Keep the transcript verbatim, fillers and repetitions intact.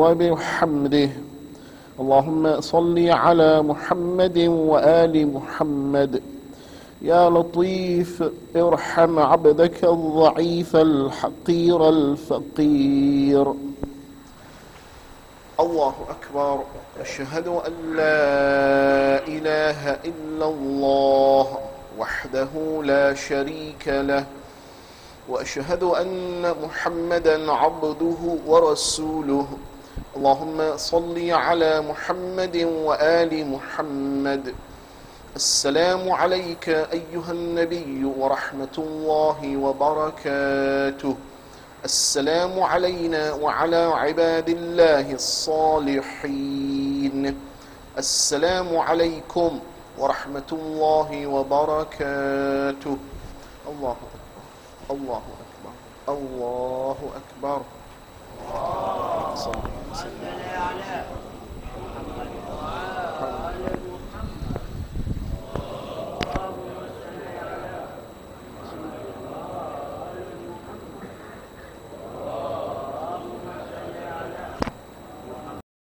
وبحمده. اللهم صل على محمد وآل محمد. يا لطيف ارحم عبدك الضعيف الحقير الفقير. الله أكبر. أشهد أن لا إله إلا الله وحده لا شريك له، وأشهد أن محمدا عبده ورسوله. اللهم صل على محمد وآل محمد. السلام عليك أيها النبي ورحمة الله وبركاته. السلام علينا وعلى عباد الله الصالحين. السلام عليكم ورحمة الله وبركاته. الله أكبر، الله أكبر، الله أكبر.